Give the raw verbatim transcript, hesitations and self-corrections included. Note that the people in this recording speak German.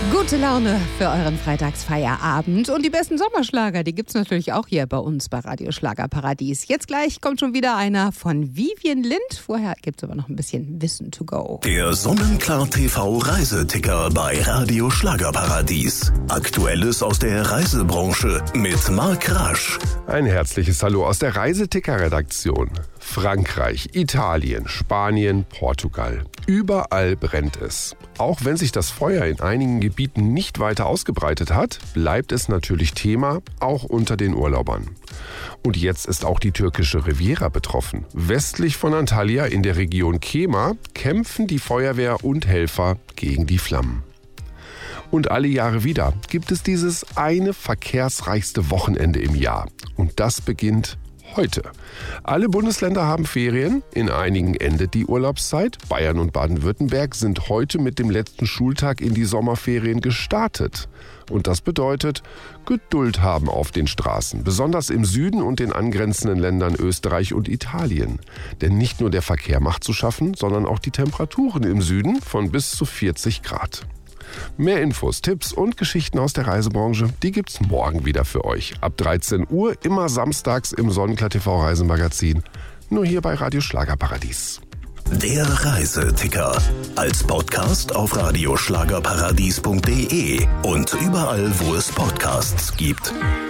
Gute Laune für euren Freitagsfeierabend. Und die besten Sommerschlager, die gibt's natürlich auch hier bei uns bei Radio Schlagerparadies. Jetzt gleich kommt schon wieder einer von Vivian Lind. Vorher gibt's aber noch ein bisschen Wissen to go. Der Sonnenklar T V Reiseticker bei Radio Schlagerparadies. Aktuelles aus der Reisebranche mit Marc Rasch. Ein herzliches Hallo aus der Reiseticker-Redaktion. Frankreich, Italien, Spanien, Portugal. Überall brennt es. Auch wenn sich das Feuer in einigen Gebieten nicht weiter ausgebreitet hat, bleibt es natürlich Thema, auch unter den Urlaubern. Und jetzt ist auch die türkische Riviera betroffen. Westlich von Antalya in der Region Kema kämpfen die Feuerwehr und Helfer gegen die Flammen. Und alle Jahre wieder gibt es dieses eine verkehrsreichste Wochenende im Jahr. Und das beginnt heute. Alle Bundesländer haben Ferien, in einigen endet die Urlaubszeit. Bayern und Baden-Württemberg sind heute mit dem letzten Schultag in die Sommerferien gestartet. Und das bedeutet, Geduld haben auf den Straßen, besonders im Süden und den angrenzenden Ländern Österreich und Italien. Denn nicht nur der Verkehr macht zu schaffen, sondern auch die Temperaturen im Süden von bis zu vierzig Grad. Mehr Infos, Tipps und Geschichten aus der Reisebranche, die gibt's morgen wieder für euch. Ab dreizehn Uhr, immer samstags im Sonnenklar T V Reisemagazin. Nur hier bei Radio Schlagerparadies. Der Reiseticker. Als Podcast auf radioschlagerparadies punkt de und überall, wo es Podcasts gibt.